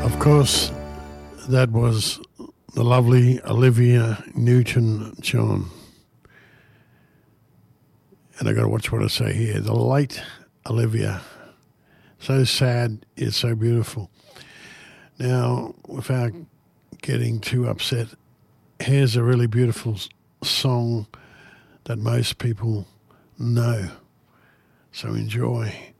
Of course, that was the lovely Olivia Newton-John. And I got to watch what I say here. The late Olivia. So sad, yet so beautiful. Now, without getting too upset, here's a really beautiful song that most people know. So enjoy.